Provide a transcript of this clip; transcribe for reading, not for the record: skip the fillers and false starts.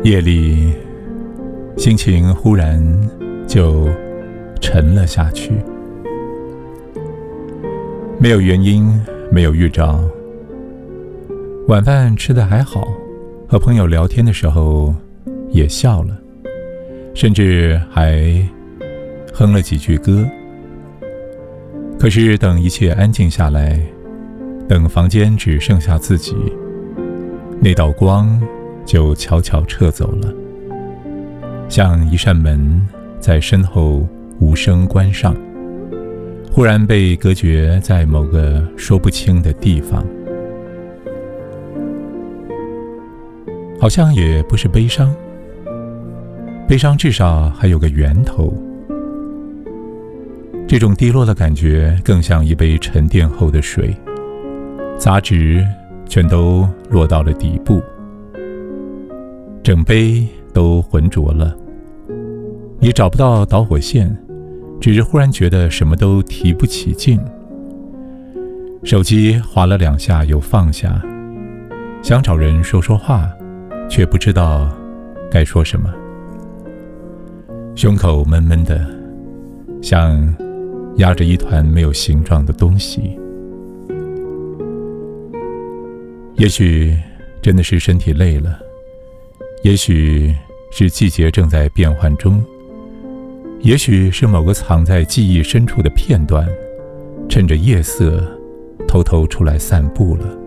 夜里，心情忽然就沉了下去，没有原因，没有预兆。晚饭吃得还好，和朋友聊天的时候也笑了，甚至还哼了几句歌。可是等一切安静下来，等房间只剩下自己，那道光就悄悄撤走了，像一扇门在身后无声关上，忽然被隔绝在某个说不清的地方。好像也不是悲伤，悲伤至少还有个源头。这种低落的感觉更像一杯沉淀后的水，杂质全都落到了底部，整杯都浑浊了。你找不到导火线，只是忽然觉得什么都提不起劲。手机滑了2下又放下，想找人说说话，却不知道该说什么。胸口闷闷的，像压着一团没有形状的东西。也许真的是身体累了，也许是季节正在变换中，也许是某个藏在记忆深处的片段，趁着夜色偷偷出来散步了。